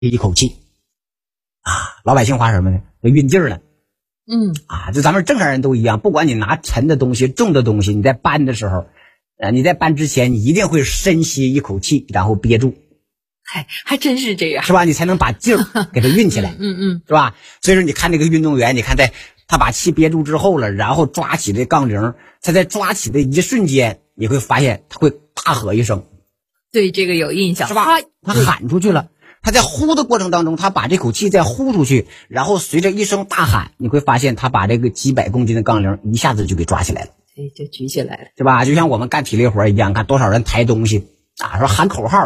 一口气老百姓话什么呢？运劲儿呢。就咱们正常人都一样，不管你拿沉的东西、重的东西，你在搬的时候，你在搬之前，你一定会深吸一口气，然后憋住。 还真是这样， 是吧？你才能把劲儿给它运起来，是吧？所以说，你看那个运动员，你看他把气憋住之后了，然后抓起这杠铃，他在抓起的一瞬间，你会发现他会大喝一声， 对这个有印象， 是吧？他喊出去了。他在呼的过程当中，他把这口气再呼出去，然后随着一声大喊，你会发现他把这个几百公斤的杠铃一下子就给抓起来了， 对，就举起来了， 是吧？就像我们干体力活一样，看多少人抬东西说喊口号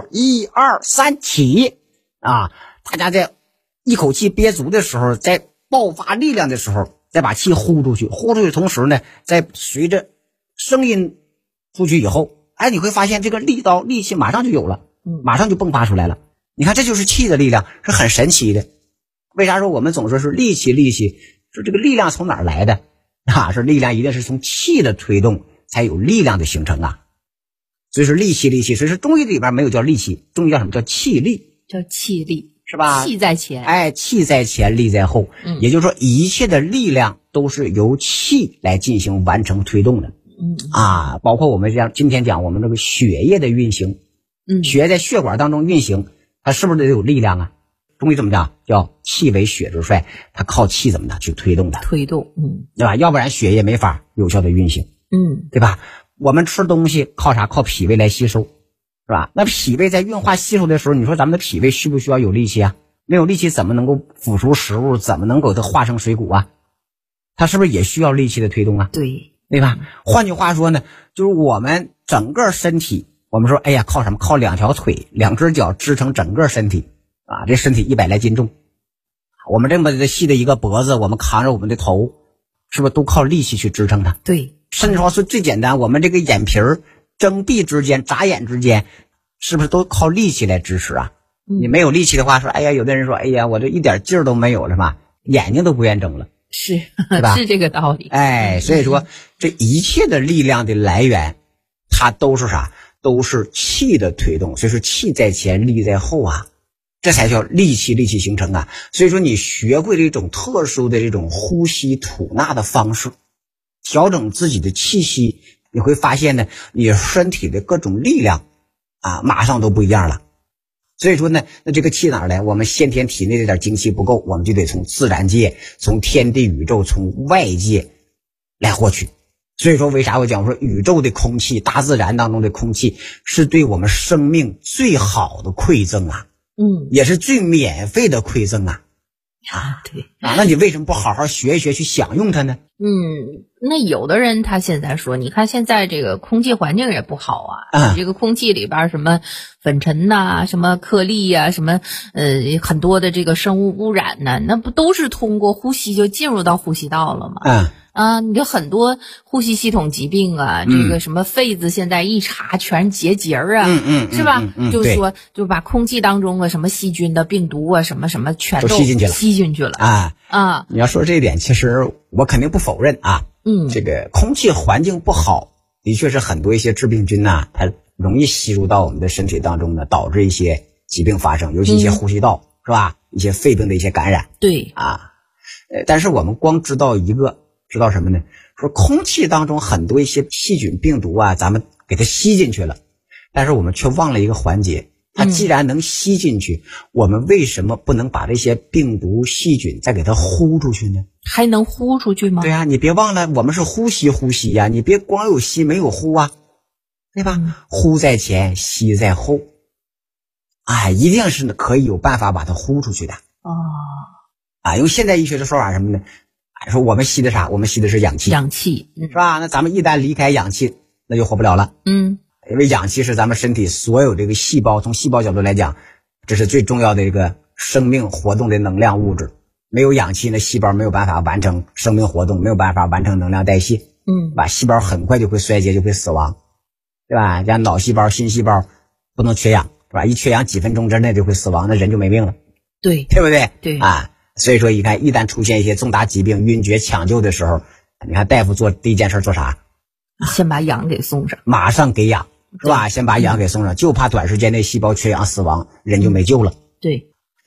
1、2、3起大家在一口气憋足的时候，在爆发力量的时候，再把气呼出去，呼出去的同时呢，在随着声音出去以后，你会发现这个力气马上就有了，马上就迸发出来了。你看，这就是气的力量，是很神奇的。为啥说我们总说是力气？说这个力量从哪儿来的是力量一定是从气的推动才有力量的形成所以说力气，所以说中医里边没有叫力气，中医叫什么？叫气力， 叫气力， 是吧？ 气在前， 气在前，力在后。也就是说，一切的力量都是由气来进行完成推动的。包括我们今天讲我们这个血液的运行，血液在血管当中运行，它是不是得有力量中医怎么讲？叫气为血之帅，它靠气怎么的去推动它？ 推动， 对吧？要不然血液没法有效的运行，对吧？我们吃东西靠啥？靠脾胃来吸收，是吧？那脾胃在运化吸收的时候，你说咱们的脾胃需不需要有力气没有力气怎么能够腐熟食物？怎么能够它化成水谷它是不是也需要力气的推动对吧？换句话说呢，就是我们整个身体，我们说靠什么？靠2条腿、2只脚支撑整个身体这身体100来斤重，我们这么细的一个脖子，我们扛着我们的头，是不是都靠力气去支撑它？ 对， 甚至说是最简单，我们这个眼皮儿睁闭之间、眨眼之间，是不是都靠力气来支持你没有力气的话，说有的人说我这一点劲儿都没有了嘛，眼睛都不愿睁了， 是吧？ 是这个道理。 所以说这一切的力量的来源，它都是啥？都是气的推动。所以说气在前，力在后这才叫力气形成所以说你学会了一种特殊的这种呼吸吐纳的方式，调整自己的气息，你会发现呢，你身体的各种力量马上都不一样了。所以说呢，那这个气哪儿来？我们先天体内这点精气不够，我们就得从自然界、从天地宇宙、从外界来获取。所以说为啥我讲说宇宙的空气、大自然当中的空气是对我们生命最好的馈赠也是最免费的馈赠对那你为什么不好好学一学，去享用它呢？ 那有的人他现在说，你看现在这个空气环境也不好这个空气里边什么粉尘什么颗粒什么很多的这个生物污染那不都是通过呼吸就进入到呼吸道了吗？你就很多呼吸系统疾病这个什么肺子现在一查全结节是吧？就说就把空气当中什么细菌的病毒什么什么全都吸进去了你要说这一点，其实我肯定不否认这个空气环境不好，的确是很多一些致病菌它容易吸入到我们的身体当中呢，导致一些疾病发生，尤其一些呼吸道是吧？一些肺病的一些感染。 对但是我们光知道知道什么呢？说空气当中很多一些细菌病毒咱们给它吸进去了，但是我们却忘了一个环节，它既然能吸进去，我们为什么不能把这些病毒细菌再给它呼出去呢？ 还能呼出去吗？ 对你别忘了，我们是呼吸你别光有吸没有呼对吧？呼在前，吸在后一定是可以有办法把它呼出去的用现代医学的说法什么呢？说我们吸的啥？我们吸的是氧气，是吧？那咱们一旦离开氧气，那就活不了了。因为氧气是咱们身体所有这个细胞，从细胞角度来讲，这是最重要的一个生命活动的能量物质。没有氧气，那细胞没有办法完成生命活动，没有办法完成能量代谢。细胞很快就会衰竭，就会死亡，对吧？像脑细胞、新细胞不能缺氧，是吧？一缺氧几分钟之内就会死亡，那人就没命了。 对不对？ 对所以说你看，一旦出现一些重大疾病、晕厥抢救的时候，你看大夫做第一件事做啥？ 先把氧给送上， 马上给氧，是吧？先把氧给送上，就怕短时间内细胞缺氧死亡，人就没救了。 对，